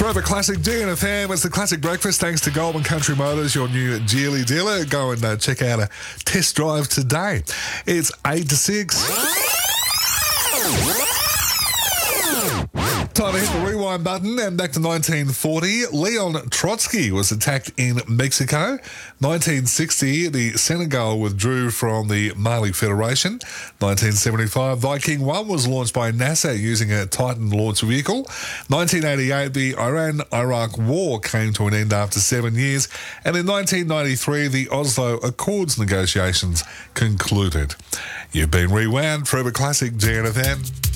Forever Classic DNFM. It's the Classic Breakfast thanks to Goldman Country Motors, your new Geely dealer. Go and check out a test drive today. It's 8 to 6. Time to hit the rewind button and back to 1940. Leon Trotsky was attacked in Mexico. 1960, the Senegal withdrew from the Mali Federation. 1975, Viking 1 was launched by NASA using a Titan launch vehicle. 1988, the Iran-Iraq War came to an end after 7 years. And in 1993, the Oslo Accords negotiations concluded. You've been rewound. Forever Classic DNFM.